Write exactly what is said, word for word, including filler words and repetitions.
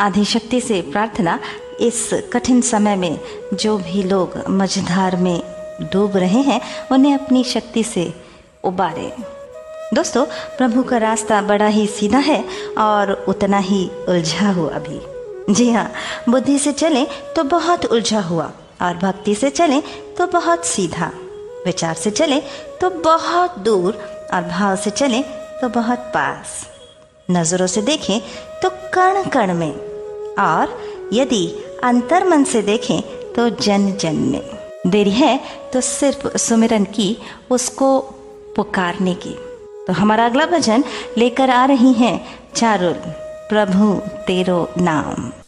आदिशक्ति से प्रार्थना, इस कठिन समय में जो भी लोग मझधार में डूब रहे हैं उन्हें अपनी शक्ति से उबारे। दोस्तों, प्रभु का रास्ता बड़ा ही सीधा है और उतना ही उलझा हुआ भी। जी हाँ, बुद्धि से चलें तो बहुत उलझा हुआ, और भक्ति से चलें तो बहुत सीधा, विचार से चलें तो बहुत दूर, और भाव से चलें तो बहुत पास, नजरों से देखें तो कण कण में, और यदि अंतर मन से देखें तो जन जन में। देरी है तो सिर्फ सुमिरन की, उसको पुकारने की। तो हमारा अगला भजन लेकर आ रही हैं चारुल, प्रभु तेरो नाम।